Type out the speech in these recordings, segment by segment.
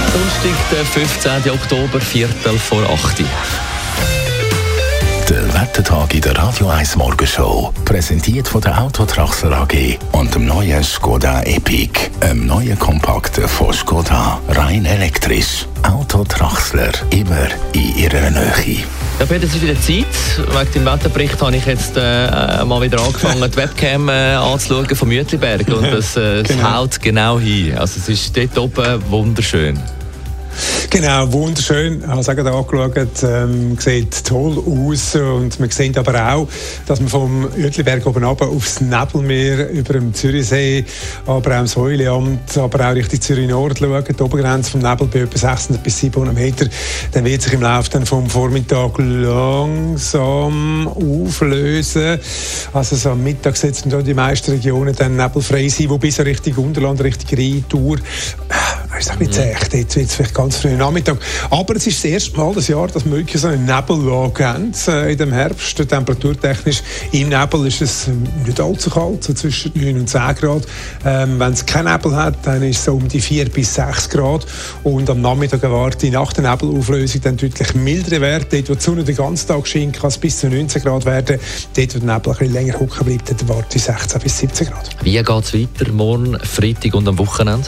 Donnerstag, der 15. Oktober, 7:45. Der Wettertag in der Radio 1 Morgenshow. Präsentiert von der Autotraxler AG und dem neuen Skoda Epic. Einem neuen Kompakten von Skoda. Rein elektrisch. Autotraxler. Immer in ihrer Nähe. Ja, Peter, es ist wieder Zeit. Wegen dem Wetterbericht habe ich jetzt mal wieder angefangen, die Webcam anzuschauen vom Uetliberg. Und es haut genau hin. Also es ist dort oben wunderschön. Genau, wunderschön. Ich habe es gerade angeschaut. Sieht toll aus. Und wir sehen aber auch, dass wir vom Uetliberg oben runter aufs Nebelmeer über dem Zürichsee, aber auch im Säuleamt, aber auch Richtung Zürich Nord schauen. Die Obergrenze vom Nebel bei etwa 600 bis 700 Meter. Dann wird sich im Laufe vom Vormittag langsam auflösen. Also so am Mittag setzen die meisten Regionen dann nebelfrei sein, wo bis Richtung Unterland, Richtung Rhein-Tour. Ich sage nicht echt, jetzt wird es vielleicht ganz früh Nachmittag. Aber es ist das erste Mal das Jahr, dass wir wirklich so eine Nebellage haben in dem Herbst. Temperaturtechnisch im Nebel ist es nicht allzu kalt, so zwischen 9 und 10 Grad. Wenn es keinen Nebel hat, dann ist es so um die 4 bis 6 Grad. Und am Nachmittag erwarte nach der Nebelauflösung dann deutlich mildere Werte. Dort, wo die Sonne den ganzen Tag scheint, kann es bis zu 19 Grad werden. Dort, wo der Nebel ein bisschen länger hocken bleibt, dann erwarte ich 16 bis 17 Grad. Wie geht es weiter morgen, Freitag und am Wochenende?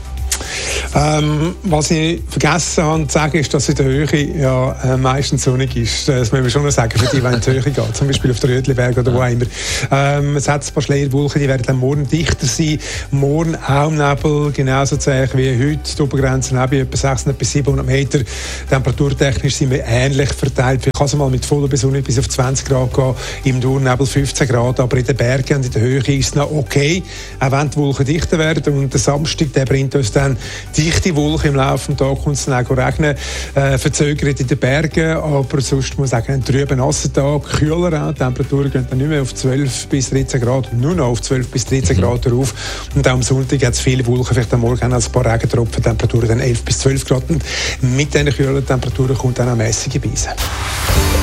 Was ich vergessen habe zu sagen, ist, dass in der Höhe meistens sonnig ist. Das müssen wir schon noch sagen, für die, die in die Höhe gehen. Zum Beispiel auf der Uetliberg oder wo immer. Es hat ein paar Schleierwolken, die werden dann morgen dichter sein. Morgen auch Nebel, genauso wie heute. Die Obergrenze etwa 600 bis 700 Meter. Temperaturtechnisch sind wir ähnlich verteilt. Ich kann es mal mit voller Besonnung bis auf 20 Grad gehen. Im Durchnebel 15 Grad. Aber in den Bergen und in der Höhe ist es noch okay. Auch wenn die Wolken dichter werden. Und der Samstag, der bringt uns dann dichte Wolken im Laufe des Tages, kommt es dann auch regnen, verzögert in den Bergen, aber sonst muss ich sagen, ein trüber nasser Tag, kühler auch, die Temperaturen gehen dann nicht mehr auf 12 bis 13 Grad, nur noch auf 12 bis 13 Grad rauf und auch am Sonntag hat es viele Wolken, vielleicht am Morgen auch ein paar Regentropfen, Temperaturen dann 11 bis 12 Grad und mit diesen kühleren Temperaturen kommt dann auch mäßige Brise.